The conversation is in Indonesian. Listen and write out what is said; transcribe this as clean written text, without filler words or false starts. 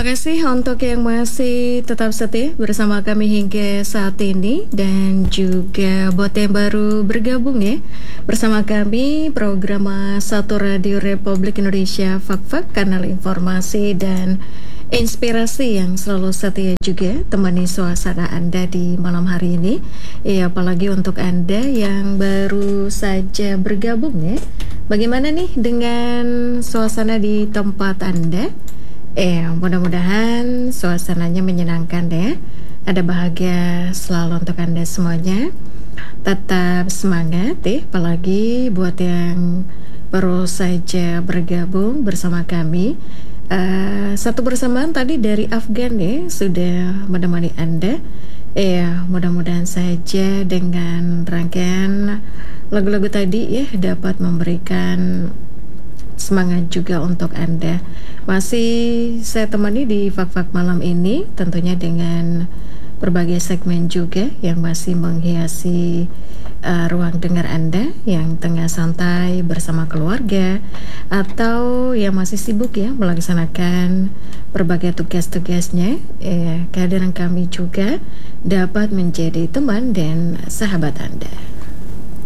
Terima kasih untuk yang masih tetap setia bersama kami hingga saat ini, dan juga buat yang baru bergabung ya bersama kami program Satu Radio Republik Indonesia Fak-Fak, kanal informasi dan inspirasi yang selalu setia juga temani suasana Anda di malam hari ini. Apalagi untuk Anda yang baru saja bergabung ya. Bagaimana nih dengan suasana di tempat Anda? Mudah-mudahan suasananya menyenangkan ya. Ada bahagia selalu untuk Anda semuanya. Tetap semangat ya, apalagi buat yang baru saja bergabung bersama kami. Satu bersamaan tadi dari Afgan ya, sudah menemani Anda. Mudah-mudahan saja dengan rangkaian lagu-lagu tadi ya dapat memberikan semangat juga untuk Anda. Masih saya temani di Fak-Fak malam ini, tentunya dengan berbagai segmen juga yang masih menghiasi ruang dengar Anda yang tengah santai bersama keluarga atau yang masih sibuk ya melaksanakan berbagai tugas-tugasnya. Kehadiran kami juga dapat menjadi teman dan sahabat Anda.